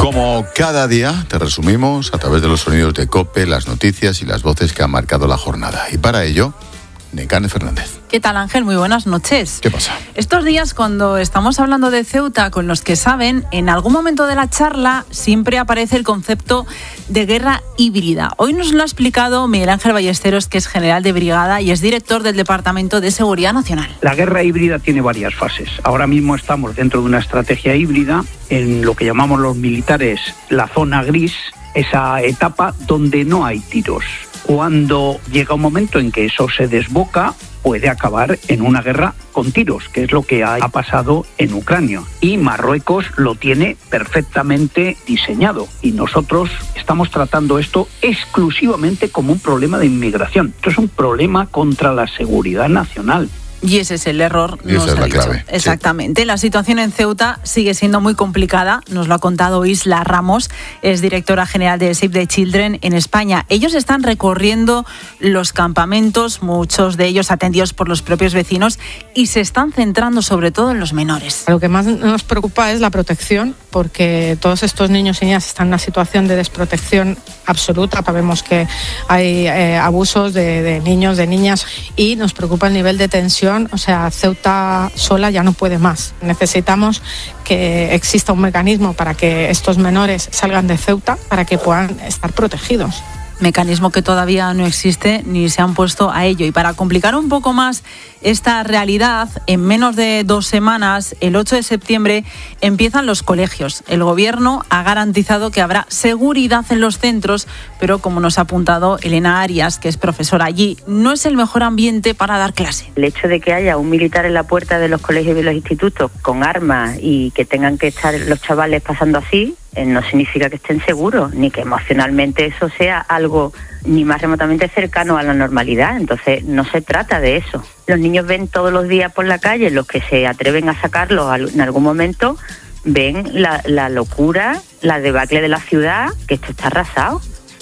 Como cada día, te resumimos a través de los sonidos de COPE, las noticias y las voces que han marcado la jornada. Y para ello, Nekane Fernández. ¿Qué tal, Ángel? Muy buenas noches. ¿Qué pasa? Estos días, cuando estamos hablando de Ceuta con los que saben, en algún momento de la charla siempre aparece el concepto de guerra híbrida. Hoy nos lo ha explicado Miguel Ángel Ballesteros, que es general de brigada y es director del Departamento de Seguridad Nacional. La guerra híbrida tiene varias fases. Ahora mismo estamos dentro de una estrategia híbrida en lo que llamamos los militares la zona gris, esa etapa donde no hay tiros. Cuando llega un momento en que eso se desboca, puede acabar en una guerra con tiros, que es lo que ha pasado en Ucrania. Y Marruecos lo tiene perfectamente diseñado. Y nosotros estamos tratando esto exclusivamente como un problema de inmigración. Esto es un problema contra la seguridad nacional. Y ese es el error, y esa es la clave. Exactamente. Sí. La situación en Ceuta sigue siendo muy complicada. Nos lo ha contado Isla Ramos, es directora general de Save the Children en España. Ellos están recorriendo los campamentos, muchos de ellos atendidos por los propios vecinos, y se están centrando sobre todo en los menores. Lo que más nos preocupa es la protección, porque todos estos niños y niñas están en una situación de desprotección absoluta. Sabemos que hay abusos de niños, de niñas, y nos preocupa el nivel de tensión. O sea, Ceuta sola ya no puede más. Necesitamos que exista un mecanismo para que estos menores salgan de Ceuta para que puedan estar protegidos. Mecanismo que todavía no existe ni se han puesto a ello. Y para complicar un poco más esta realidad, en menos de 2 semanas, el 8 de septiembre, empiezan los colegios. El Gobierno ha garantizado que habrá seguridad en los centros, pero como nos ha apuntado Elena Arias, que es profesora allí, no es el mejor ambiente para dar clase. El hecho de que haya un militar en la puerta de los colegios y de los institutos con armas y que tengan que estar los chavales pasando así, no significa que estén seguros, ni que emocionalmente eso sea algo ni más remotamente cercano a la normalidad. Entonces no se trata de eso. Los niños ven todos los días por la calle, los que se atreven a sacarlos en algún momento, ven la locura, la debacle de la ciudad, que esto está arrasado.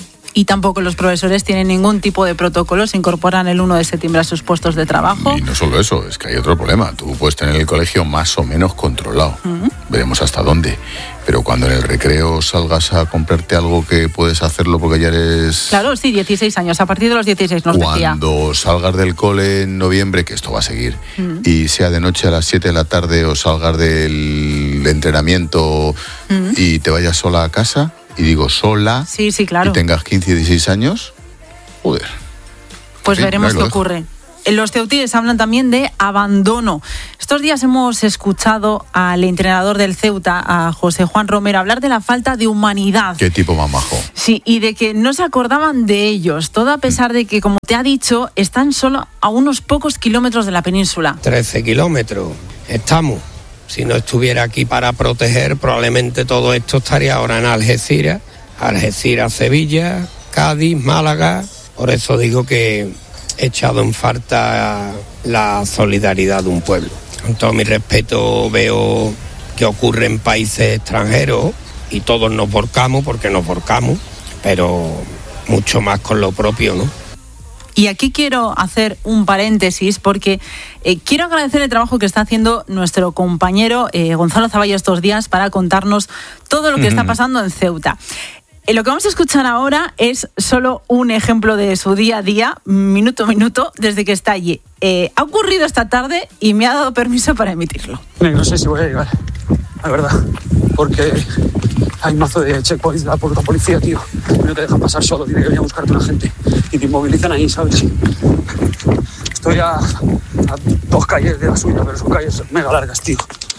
Y tampoco los profesores tienen ningún tipo de protocolo, se incorporan el 1 de septiembre a sus puestos de trabajo. Y no solo eso, es que hay otro problema. Tú puedes tener el colegio más o menos controlado. Veremos hasta dónde. Pero cuando en el recreo salgas a comprarte algo que puedes hacerlo porque ya eres... Claro, sí, 16 años, a partir de los 16 nos decía. Cuando salgas del cole en noviembre, que esto va a seguir, y sea de noche a las 7 de la tarde o salgas del entrenamiento y te vayas sola a casa, y digo sola, sí, claro, y tengas 15 y 16 años, joder. Pues sí, veremos qué ocurre. Los ceutíes hablan también de abandono. Estos días hemos escuchado al entrenador del Ceuta, a José Juan Romero, hablar de la falta de humanidad. Qué tipo más majo. Sí, y de que no se acordaban de ellos, todo a pesar de que, como te ha dicho, están solo a unos pocos kilómetros de la península. 13 kilómetros estamos. Si no estuviera aquí para proteger, probablemente todo esto estaría ahora en Algeciras, Sevilla, Cádiz, Málaga. Por eso digo que he echado en falta la solidaridad de un pueblo. Con todo mi respeto, veo que ocurre en países extranjeros y todos nos volcamos porque nos volcamos, pero mucho más con lo propio, ¿no? Y aquí quiero hacer un paréntesis porque quiero agradecer el trabajo que está haciendo nuestro compañero Gonzalo Zavallo estos días para contarnos todo lo que está pasando en Ceuta. Lo que vamos a escuchar ahora es solo un ejemplo de su día a día, minuto a minuto, desde que está allí. Ha ocurrido esta tarde y me ha dado permiso para emitirlo. No sé si voy a llegar, la verdad, porque hay mazo de checkpoints de la policía, tío. No te dejan pasar solo, tiene que venir a buscarte una gente. Y te inmovilizan ahí, ¿sabes? Estoy a 2 calles de la suya, pero son calles mega largas, tío.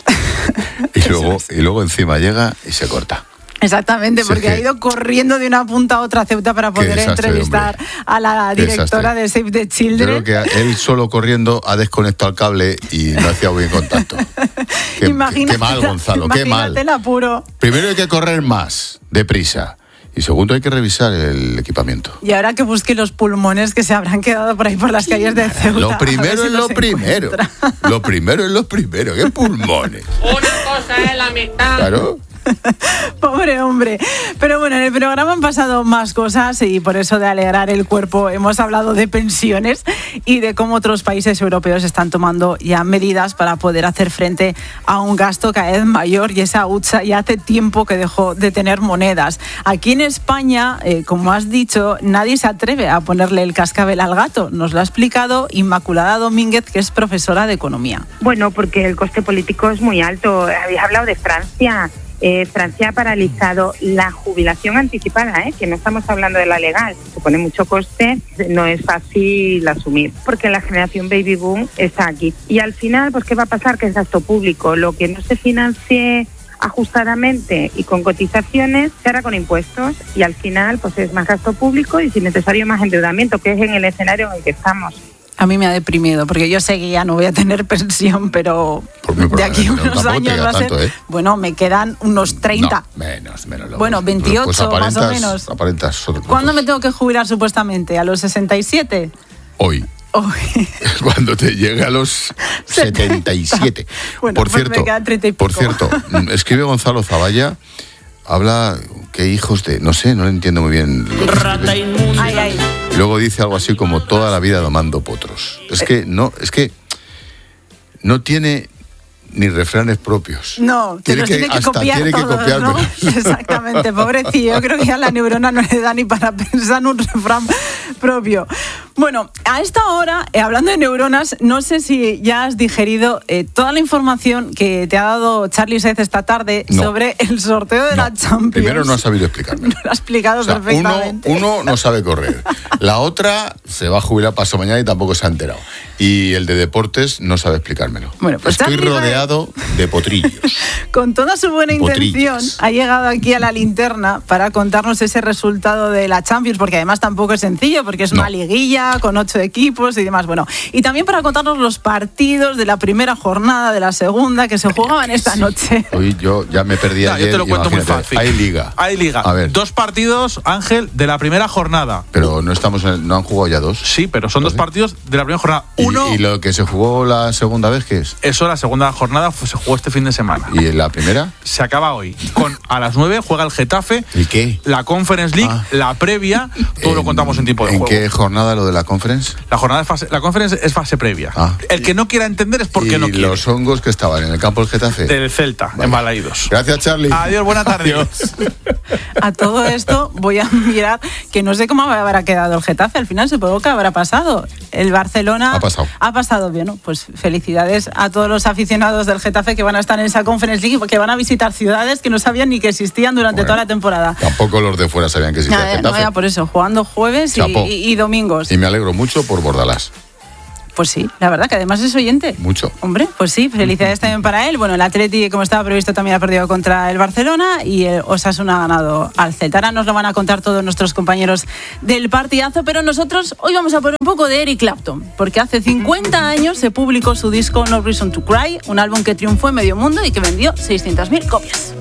Y luego encima llega y se corta. Exactamente, porque ha ido corriendo de una punta a otra Ceuta para poder entrevistar a la directora de Save the Children. Yo creo que él solo corriendo ha desconectado el cable y no hacía buen contacto. Qué mal, Gonzalo, qué mal. El apuro. Primero hay que correr más, deprisa. Y segundo, hay que revisar el equipamiento. Y ahora que busque los pulmones que se habrán quedado por ahí por las calles de Ceuta. Lo primero es lo primero. Lo primero es lo primero. ¿Qué pulmones? Una cosa es la amistad. Claro. Pobre hombre. Pero bueno, en el programa han pasado más cosas y por eso de alegrar el cuerpo hemos hablado de pensiones y de cómo otros países europeos están tomando ya medidas para poder hacer frente a un gasto cada vez mayor, y esa hucha ya hace tiempo que dejó de tener monedas. Aquí en España, como has dicho, nadie se atreve a ponerle el cascabel al gato. Nos lo ha explicado Inmaculada Domínguez, que es profesora de Economía. Bueno, porque el coste político es muy alto. Habéis hablado de Francia. Francia ha paralizado la jubilación anticipada, que no estamos hablando de la legal. Supone mucho coste, no es fácil asumir, porque la generación baby boom está aquí. Y al final, pues ¿qué va a pasar? Que es gasto público. Lo que no se financie ajustadamente y con cotizaciones se hará con impuestos, y al final pues es más gasto público y si necesario más endeudamiento, que es en el escenario en el que estamos. A mí me ha deprimido, porque yo sé que ya no voy a tener pensión, pero de aquí a unos años va a ser... tanto, Bueno, me quedan unos 30. No, menos. Bueno, 28 pues más o menos. ¿Cuándo me tengo que jubilar supuestamente? ¿A los 67? Hoy. Cuando te llegue a los 77. Bueno, por pues cierto, me quedan 30 y pico. Por cierto, escribe Gonzalo Zavalla, habla que hijos de... No sé, no lo entiendo muy bien. Rata inmunda. Ay. Y luego dice algo así como toda la vida domando potros. Es que no tiene ni refranes propios. No, tiene que copiar todos, ¿no? Exactamente, pobrecillo. Yo creo que ya la neurona no le da ni para pensar en un refrán propio. Bueno, a esta hora, hablando de neuronas, no sé si ya has digerido toda la información que te ha dado Charly Saez esta tarde sobre el sorteo de la Champions. Primero no ha sabido explicarme. No lo ha explicado perfectamente. Uno no sabe correr. La otra se va a jubilar pasado mañana y tampoco se ha enterado. Y el de deportes no sabe explicármelo. Bueno, pues estoy rodeado de potrillos. Con toda su buena intención, ha llegado aquí a la linterna para contarnos ese resultado de la Champions, porque además tampoco es sencillo, porque es una liguilla con 8 equipos y demás. Bueno, y también para contarnos los partidos de la primera jornada, de la segunda, que se jugaban esta noche. Hoy yo ya me perdí ayer. Yo te lo cuento muy fácil. Hay liga. A ver. 2 partidos, Ángel, de la primera jornada. Pero no han jugado ya 2. Sí, pero son 2 partidos de la primera jornada. ¿Y lo que se jugó la segunda vez qué es? Eso, la segunda jornada se jugó este fin de semana. ¿Y en la primera? Se acaba hoy. A las 9 juega el Getafe. ¿Y qué? La Conference League, la previa, todo lo contamos en tiempo de juego. ¿En qué jornada lo de la Conference? La Conference es fase previa. El que no quiera entender es porque no quiere. ¿Y los hongos que estaban en el campo del Getafe? Del Celta, en Balaídos. Gracias, Charly. Adiós, buena tarde. Adiós. A todo esto voy a mirar que no sé cómo habrá quedado el Getafe. Al final supongo que habrá pasado. El Barcelona ha pasado bien, ¿no? Pues felicidades a todos los aficionados del Getafe que van a estar en esa Conference League, que van a visitar ciudades que no sabían ni que existían durante toda la temporada. Tampoco los de fuera sabían que existía el Getafe. No, por eso, jugando jueves y domingos. Y me alegro mucho por Bordalás. Pues sí, la verdad que además es oyente. Mucho. Hombre, pues sí, felicidades también para él. Bueno, el Atleti, como estaba previsto, también ha perdido contra el Barcelona y el Osasuna ha ganado al Celta. Ahora nos lo van a contar todos nuestros compañeros del partidazo, pero nosotros hoy vamos a poner un poco de Eric Clapton, porque hace 50 años se publicó su disco No Reason to Cry, un álbum que triunfó en medio mundo y que vendió 600.000 copias.